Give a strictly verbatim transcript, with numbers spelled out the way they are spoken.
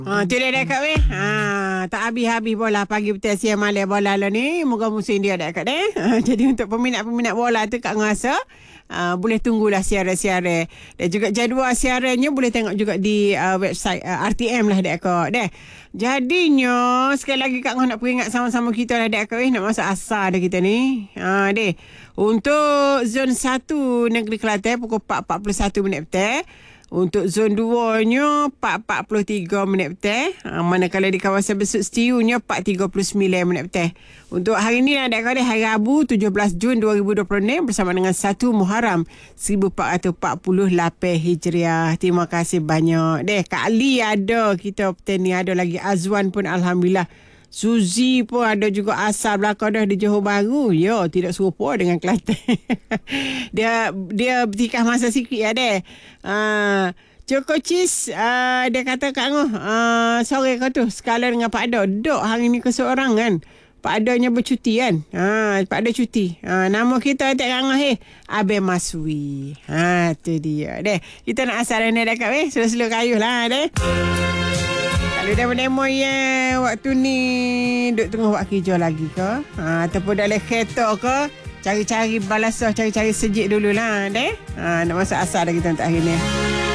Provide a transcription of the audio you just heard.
Ha, tu dia dekat weh. Ha, tak habis-habis bola pagi petang siang malam bola lah ni. Moga musim dia dekat eh. Ha, jadi untuk peminat-peminat bola tu kat Ngasa, uh, boleh tunggulah siaran-siaran. Dan juga jadual siarannya boleh tengok juga di uh, website uh, R T M lah dekat deh. Jadinya sekali lagi Kak Ngah nak peringat sama-sama kita lah dekat weh, nak masuk asal dah kita ni. Ha deh. Untuk zon satu Negeri Kelantan pukul empat empat puluh satu minit petang. Untuk zon dua nya empat empat puluh tiga minit petang. Ha, manakala di kawasan Besut Setiunya empat tiga puluh sembilan minit petang. Untuk hari ni ada kali hari Rabu tujuh belas Jun dua ribu dua puluh enam bersama dengan satu Muharram seribu empat ratus empat puluh lapan Hijriah. Terima kasih banyak. Deh, Kak Ali ada, kita petang ni ada lagi Azwan pun alhamdulillah. Suzy pun ada juga, asal belakang dah di Johor Bahru. Ya, tidak serupa dengan Kelantan. dia dia bertikah masa sikit ya deh. Uh, Joko Cheese, uh, dia kata Kak Ngoh, uh, sore kau tu sekala dengan Pak Ado. Dok hari ni keseorangan. Pak Adonya bercuti kan. Ha, Pak Ado cuti. Ha, nama kita tak Kak Ngoh eh. Abe Maswi. Ha, tu dia. Deh, kita nak asal ni dekat weh. Selu-selu kayuh lah deh. Kalau demo-demo ya waktu ni duk tengah buat kerja lagi ke, ha, ataupun dalam kereta ke, cari-cari balasah, cari-cari sejik dululah deh. Ha, nak masuk asal dah kita untuk hari ni.